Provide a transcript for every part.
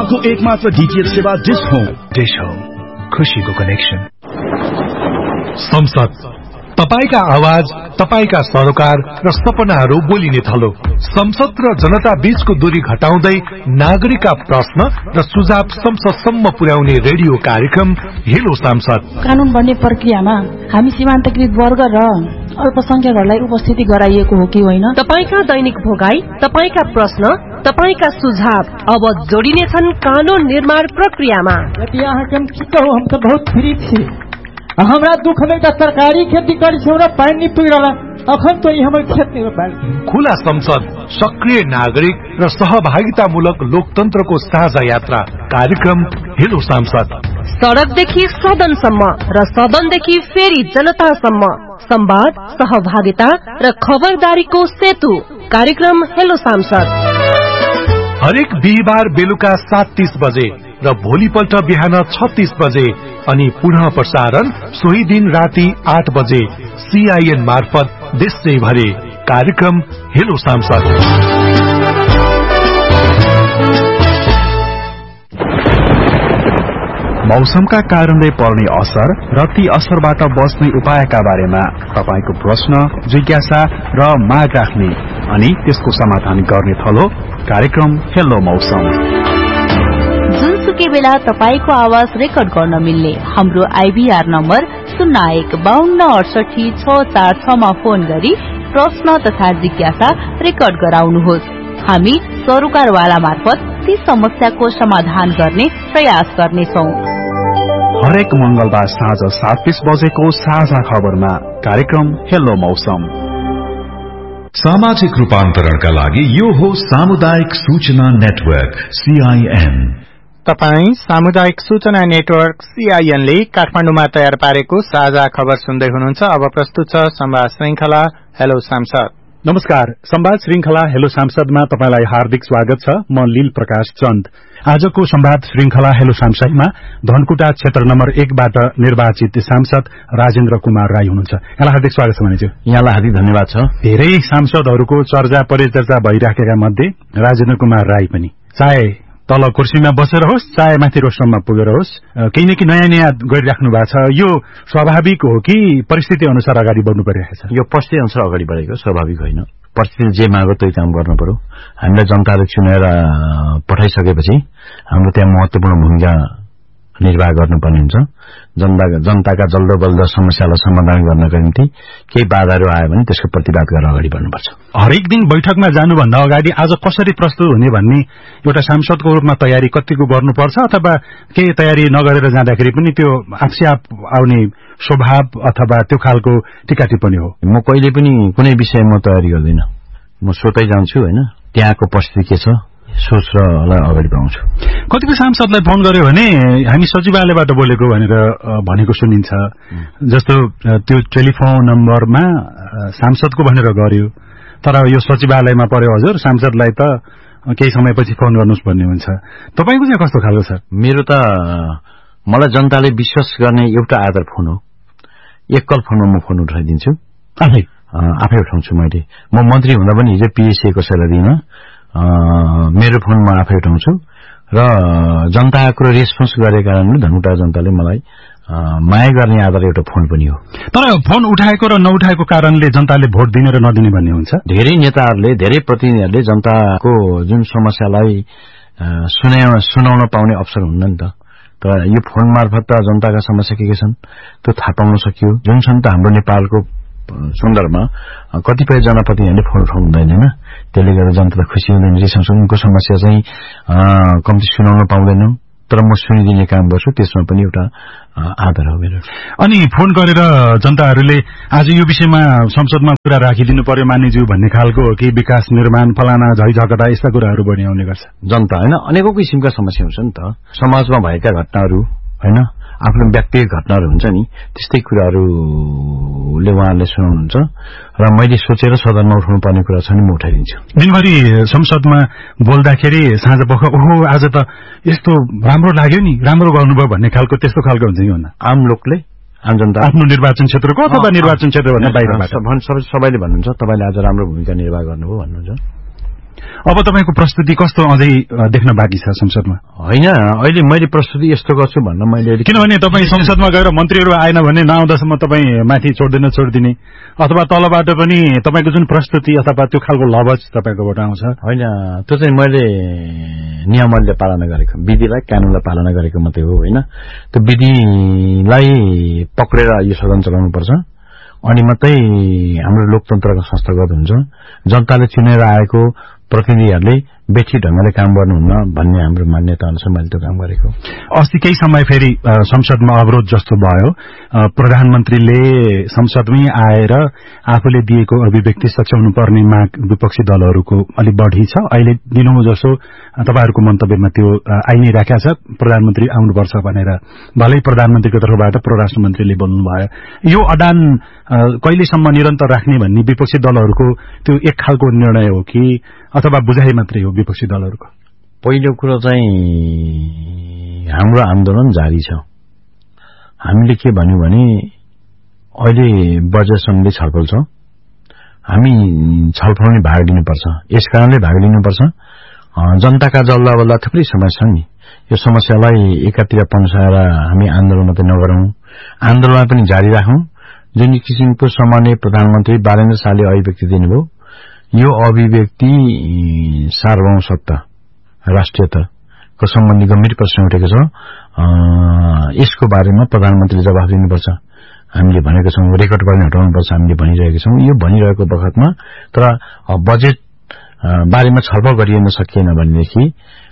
नेपालको एकमात्र डीटीएच सेवा डिश होम, खुशीको कनेक्सन। संसद, तपाईका आवाज, तपाईका सरोकार र सपनाहरू बोलिने थलो। संसद र जनता बीचको दूरी घटाउँदै नागरिकका प्रश्न र सुझाव संसदसम्म पुर्याउने रेडियो कार्यक्रम हेलो सांसद। कानून बन्ने प्रक्रियामा हामी सीमान्तकृत वर्ग र अल्पसंख्यकहरूलाई उपस्थिति गराइएको हो कि होइन? तपाईका दैनिक भोगाई, तपाईका प्रश्न, तपाईका सुझाव अब जोडिनेछन् कानून निर्माण प्रक्रियामा। यदि यहाँ केम छिटो हो, हम तो बहुत फ्री थे। हमरा दुख में त तरकारी खेती करी छौ र पानी पुगिरला, अखन तो हमर खेत में बाल। खुला संसद, सक्रिय नागरिक र सहभागितामूलक लोकतन्त्रको साझा यात्रा कार्यक्रम हेलो सांसद। सडकदेखि सदनसम्म र सदनदेखि फेरि जनतासम्म संवाद, सहभागिता र खबरदारीको सेतु कार्यक्रम हेलो सांसद। हरेक बिहिबार बेलुका 7:30 बजे र भोलिपल्ट बिहान 36 बजे अनि पुनः प्रसारण सोही दिन राति 8 बजे CIN मार्फत देशैभरि कार्यक्रम हेलो सांसद। मौसमका कारणले पर्ने असर र ती असरबाट बच्ने उपायका बारेमा तपाईको प्रश्न, जिज्ञासा र माग राख्ने अनि त्यसको समाधान गर्ने थलो कार्यक्रम हेलो मौसम। जुनसुकै बेला तपाईको आवाज रेकर्ड गर्न मिल्ने हाम्रो IVR नम्बर 0152686646 मा फोन गरी प्रश्न तथा जिज्ञासा रेकर्ड गराउनुहोस्। हामी सरोकारवाला मार्फत ती समस्याको समाधान गर्ने प्रयास गर्नेछौं। हरेक मंगलबार साँझ 7:30 बजेको साझा खबरमा कार्यक्रम हेलो मौसम। सामाजिक रूपान्तरणका लागि यो हो सामुदायिक सूचना नेटवर्क CIN। तपाई सामुदायिक सूचना नेटवर्क CIN ले काठमाडौँमा तयार पारेको साझा खबर सुन्दै हुनुहुन्छ। अब प्रस्तुत छ संवाद श्रृंखला हेलो सांसद। नमस्कार, संवाद श्रृंखला हेलो सांसदमा तपाईलाई हार्दिक स्वागत छ। म लील प्रकाश चन्द। आजको संवाद श्रृंखला हेलो सांसदमा धनकुटा क्षेत्र नम्बर 1 बाट निर्वाचित सांसद राजेन्द्र कुमार राई हुनुहुन्छ। यहाँलाई हार्दिक स्वागत छ भनेछु। यहाँलाई हार्दिक धन्यवाद छ। धेरै सांसदहरूको चर्चा परिचर्चा भइराखेका मध्ये राजेन्द्र कुमार राई पनि, चाहे तल कुर्सीमा बसेर होस् चाहे माथि रोस्टममा पुगेर होस्, केही न केही नयाँ गरिराख्नु भएको छ। यो स्वाभाविक हो कि परिस्थिति अनुसार अगाडि बढ्नु परिरहेको छ? यो परिस्थिति अनुसार अगाडि बढेको, स्वाभाविक होइन। परिस्थिति जे माग्यो त्यही काम गर्नु पर्यो। हामीलाई जनताले चुनेर पठाइसकेपछि हाम्रो त्यहाँ महत्वपूर्ण भूमिका निर्वाह गर्नुपर्ने हुन्छ। जनताका जल्दो बल्दो समस्यालाई समाधान गर्नका निम्ति केही बाधाहरू आयो भने त्यसको प्रतिवाद गरेर अगाडि बढ्नुपर्छ। हरेक दिन बैठकमा जानुभन्दा अगाडि आज कसरी प्रस्तुत हुने भन्ने एउटा सांसदको रूपमा तयारी कतिको गर्नुपर्छ, अथवा केही तयारी नगरेर जाँदाखेरि पनि त्यो आफै आफ आउने स्वभाव अथवा त्यो खालको टीका टिप्पणी हो? म कहिले पनि कुनै विषयमा तयारी गर्दिन। म सोतै जान्छु होइन, त्यहाँको परिस्थिति के छ सोचलाई अगाडि बढाउँछु। कतिपय सांसदलाई फोन गर्यो भने हामी सचिवालयबाट बोलेको भनेर भनेको सुनिन्छ। जस्तो त्यो टेलिफोन नम्बरमा सांसदको भनेर गर्यो, तर यो सचिवालयमा पर्यो हजुर, सांसदलाई त केही समयपछि फोन गर्नुहोस् भन्ने हुन्छ। तपाईको चाहिँ कस्तो खालको छ? मेरो त मलाई जनताले विश्वास गर्ने एउटा आधार फोन हो। एकल फोनमा म फोन उठाइदिन्छु, आफै उठाउँछु। मैले म मन्त्री हुँदा पनि हिजो PSA कसैलाई दिइन, मेरो फोनमा आफै उठाउँछु र जनताको रेस्पोन्स गरेको कारणले धनकुटा जनताले मलाई माया गर्ने आधार एउटा फोन पनि हो। तर फोन उठाएको र नउठाएको कारणले जनताले भोट दिने र नदिने भन्ने हुन्छ। धेरै नेताहरूले, धेरै प्रतिनिधिहरूले जनताको जुन समस्यालाई सुनाउन पाउने अवसर हुन्न नि त। तर यो फोन मार्फत त जनताका समस्या के छन् त्यो थाहा पाउन सकियो। जुन छन् त हाम्रो नेपालको सन्दर्भमा कतिपय जनप्रतिनिधिहरूले फोन उठाउनु हुँदैन, त्यसले गर्दा जनतालाई खुसी हुँदैन। उनको समस्या चाहिँ कम्ती सुनाउन पाउँदैनौँ, तर म सुनिदिने काम गर्छु, त्यसमा पनि एउटा आधार हो मेरो। अनि फोन गरेर जनताहरूले आज यो विषयमा संसदमा कुरा राखिदिनु पर्यो मान्यज्यू भन्ने खालको हो कि विकास निर्माण फलाना झैझगडा यस्ता कुराहरू बढी आउने गर्छ? जनता होइन, अनेकौं किसिमका समस्या हुन्छ नि त। समाजमा भएका घटनाहरू होइन, आफ्नो व्यक्तिगत घटनाहरू हुन्छ नि, त्यस्तै कुराहरूले उहाँहरूले सुनाउनुहुन्छ र मैले सोचेर सदनमा उठाउनु पर्ने कुरा छ नि म उठाइदिन्छु। दिनभरि संसदमा बोल्दाखेरि साँझ पख ओहो आज त यस्तो राम्रो लाग्यो नि, राम्रो गर्नुभयो भन्ने खालको त्यस्तो खालको हुन्छ कि भन्दा आम लोकले, आम जनता आफ्नो निर्वाचन क्षेत्रको अथवा निर्वाचन क्षेत्रभन्दा बाहिरबाट सबैले भन्नुहुन्छ तपाईले आज राम्रो भूमिका निर्वाह गर्नुभयो भन्नुहुन्छ। अब तपाईको प्रस्तुति कस्तो अझै देख्न बाँकी छ संसदमा? होइन, अहिले मैले प्रस्तुति यस्तो गर्छु भन्न मैले, किनभने तपाईँ संसदमा गएर मन्त्रीहरू आएन भने नआउँदासम्म तपाईँ माथि छोड्दिने अथवा तलबाट पनि तपाईँको जुन प्रस्तुति अथवा त्यो खालको लवज तपाईँकोबाट आउँछ। होइन, त्यो चाहिँ मैले नियमले पालना गरेको, विधिलाई कानूनलाई पालना गरेको मात्रै हो होइन। त्यो विधिलाई पक्रेर यो सदन चलाउनुपर्छ, अनि मात्रै हाम्रो लोकतन्त्रको संस्थागत हुन्छ। जनताले चुनेर आएको प्रतिनिधिहरूले बेठी ढंगले काम गर्नुहुन्न भन्ने हाम्रो मान्यता अनुसार मैले त्यो काम गरेको। अस्ति केही समय फेरि संसदमा अवरोध जस्तो भयो, प्रधानमन्त्रीले संसदमै आएर आफूले दिएको अभिव्यक्ति सच्याउनु पर्ने माग विपक्षी दलहरूको अलि बढी छ। अहिले दिनौं जसो तपाईहरुको मन्तव्यमा त्यो आइ नै राखेको छ, प्रधानमन्त्री आउनुपर्छ भनेर। भलै प्रधानमन्त्रीको तर्फबाट परराष्ट्र मन्त्रीले बोल्नु भयो। यो अडान कहिलेसम्म निरन्तर राख्ने भन्ने विपक्षी दलहरूको त्यो एक खालको निर्णय हो कि अथवा बुझाइ मात्रै हो विपक्षी दलहरूको? पहिलो कुरो चाहिँ हाम्रो आन्दोलन जारी छ। हामीले के भन्यौ भने अहिले बजेट सम्बन्धी छलफल छ, हामी छलफलमा भाग लिनुपर्छ। यसकारणले भाग लिनुपर्छ, जनताका जल्दा बल्दा थुप्रै समस्या छन् नि, यो समस्यालाई एकातिर पन्साएर हामी आन्दोलन मात्रै नगरौं, आन्दोलन पनि जारी राखौं। जुन किसिमको सामान्य प्रधानमन्त्री बालेन्द्र शाहले अभिव्यक्ति दिनुभयो, यो अभिव्यक्ति सार्वभौमसत्ता राष्ट्रियताको सम्बन्धी गम्भीर प्रश्न उठेको छ। यसको बारेमा प्रधानमन्त्रीले जवाफ दिनुपर्छ। हामीले भनेको छौं, रेकर्ड गर्ने हटाउनुपर्छ हामीले भनिरहेका छौं। यो भनिरहेको बखतमा तर बजेट बारेमा छलफल गरिन सकिएन भनेदेखि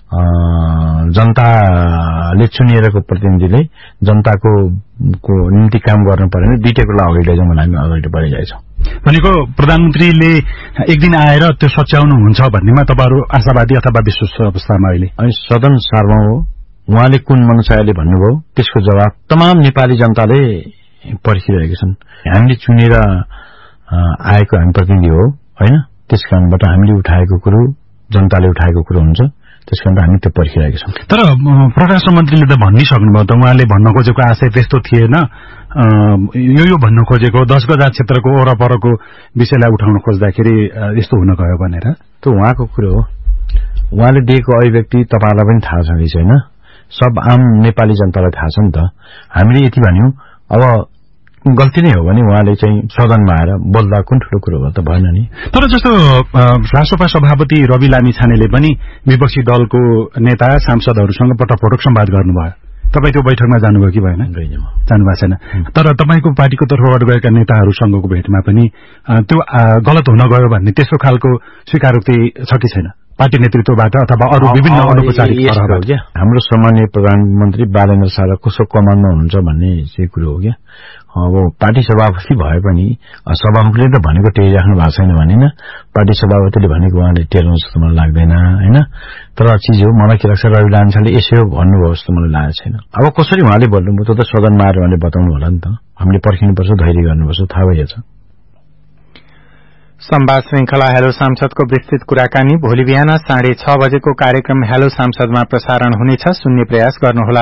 जनताले चुनिएको प्रतिनिधिले जनताको निम्ति काम गर्नु पर्यो भने दुईटै कुरा अगाडि लैजाउँ भने हामी अगाडि बढिरहेछौं। भनेको प्रधानमन्त्रीले एक दिन आएर त्यो सच्याउनुहुन्छ भन्नेमा तपाईहरु आशावादी अथवा विश्वास अवस्थामा? अहिले अनि सदन सार्वभौम हो, उहाँले कुन मनसायले भन्नुभयो त्यसको जवाब तमाम नेपाली जनताले पर्खिरहेका छन्। हामीले चुनेर आएको हामी प्रतिनिधि हो हैन, त्यसकारणबाट हामीले उठाएको कुरो जनताले उठाएको कुरो हुन्छ, त्यसकारण हामी त्यो पर्खिरहेका छौं। तर परराष्ट्र मन्त्रीले त भन्नै सक्नुभयो त, उहाँले भन्न खोजेको आशय त्यस्तो थिएन, यो भन्न खोजेको 10 गजा क्षेत्रको वरपरको विषयलाई उठाउन खोज्दाखेरि यस्तो हुन गयो भनेर। त्यो उहाँको कुरो हो, उहाँले दिएको अभिव्यक्ति तपाईलाई पनि थाहा छ कि छैन, सब आम नेपाली जनतालाई थाहा छ नि त। हामीले यति भन्यौ, अब गल्ती नै हो भने उहाँले चाहिँ सदनमा आएर बोल्दा कुन ठूलो कुरो हो त, भएन नि। तर जस्तो राष्ट्रसभा सभापति रवि लामिछानेले पनि विपक्षी दलको नेता सांसदहरूसँग पटक संवाद गर्नुभयो। तपाई त्यो बैठकमा जानुभयो कि भएन? जानुभएको छैन। तर तपाईको पार्टीको तर्फबाट गएका नेताहरूसँगको भेटमा पनि त्यो गलत हुन गयो भन्ने त्यस्तो खालको स्वीकारोक्ति छ कि छैन पार्टी नेतृत्वबाट अथवा अरू विभिन्न अनौपचारिक तर्फबाट? हाम्रो सम्माननीय प्रधानमन्त्री बालेन्द्र शाह कसो कमानमा हुनुहुन्छ भन्ने चाहिँ कुरो हो क्या। अब पार्टी सभापति भए पनि सभामुखले त भनेको टेरिराख्नु भएको छैन भनेन, पार्टी सभापतिले भनेको उहाँले टेर्नु जस्तो मलाई लाग्दैन हैन। तर चीज हो, मलाई के लाग्छ रवि लामिछानेले यसो भन्नुभयो जस्तो मलाई लागेको छैन। अब कसरी उहाँले बोल्नुभयो त्यो त सदनमा आएर उहाँले बताउनु होला नि त, हामीले पर्खिनुपर्छ, धैर्य गर्नुपर्छ, थाहा भइहाल्छ। संवाद श्रृंखला हेलो सांसदको विस्तृत कुराकानी भोलि बिहान 6:30 बजेको कार्यक्रम हेलो सांसदमा प्रसारण हुनेछ, सुन्ने प्रयास गर्नुहोला।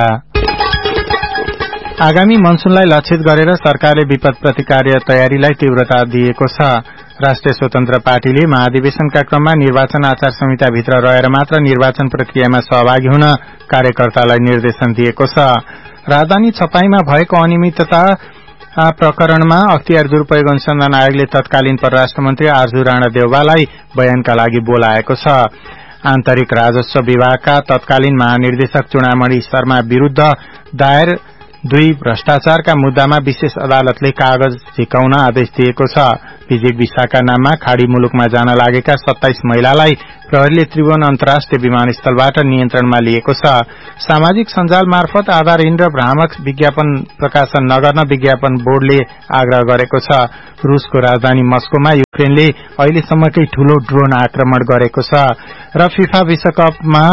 आगामी मनसूनलाई लक्षित गरेर सरकारले विपद प्रतिकार तयारीलाई तीव्रता दिएको छ। राष्ट्रिय स्वतन्त्र पार्टीले महाधिवेशनका क्रममा निर्वाचन आचार संहिताभित्र रहेर मात्र निर्वाचन प्रक्रियामा सहभागी हुन कार्यकर्तालाई निर्देशन दिएको छ। राजधानी छपाईमा भएको अनियमितता प्रकरणमा अख्तियार दुरूपयोग अनुसन्धान आयोगले तत्कालीन परराष्ट्र मन्त्री आर्जु राणा देउवालाई बयानका लागि बोलाएको छ। आन्तरिक राजस्व विभागका तत्कालीन महानिर्देशक चुडामणि शर्मा विरूद्ध दायर 2 भ्रष्टाचारका मुद्दामा विशेष अदालतले कागज झिकाउन आदेश दिएको छ। विजिक भिसाका नाममा खाड़ी मुलुकमा जान लागेका 27 महिलालाई प्रहरीले त्रिभुवन अन्तर्राष्ट्रिय विमानस्थलबाट नियन्त्रणमा लिएको छ। सामाजिक सञ्जाल मार्फत आधारहीन र भ्रामक विज्ञापन प्रकाशन नगर्न विज्ञापन बोर्डले आग्रह गरेको छ। रूसको राजधानी मस्कोमा युक्रेनले अहिलेसम्मकै ठूलो ड्रोन आक्रमण गरेको छ। र फिफा विश्वकपमा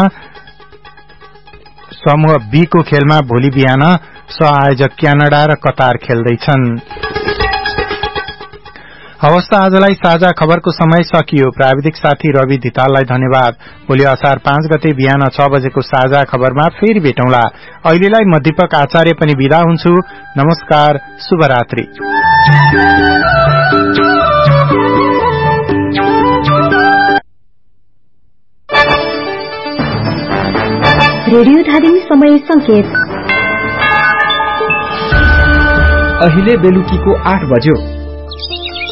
समूह बी को खेलमा भोलि बिहान सह-आयोजक क्यानाडा र कतार खेल्दैछन्। हवस् त आजलाई साझा खबरको समय सकियो। प्राविधिक साथी रवि धिताललाई धन्यवाद। भोलि असार 5 गते बिहान 6 बजेको साझा खबरमा फेरि भेटौँला। अहिलेलाई म दीपक आचार्य पनि बिदा हुन्छु। नमस्कार, शुभरात्रि। रेडियो धादिङ समय संकेत अहिले बेलुकीको 8 बज्यो।